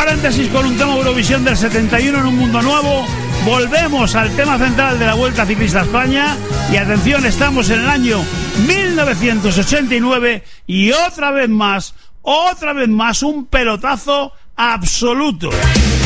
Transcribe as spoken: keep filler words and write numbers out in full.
paréntesis con un tema Eurovisión del setenta y uno en un mundo nuevo. Volvemos al tema central de la Vuelta Ciclista a España. Y atención, estamos en el año mil novecientos ochenta y nueve y otra vez más, otra vez más un pelotazo absoluto.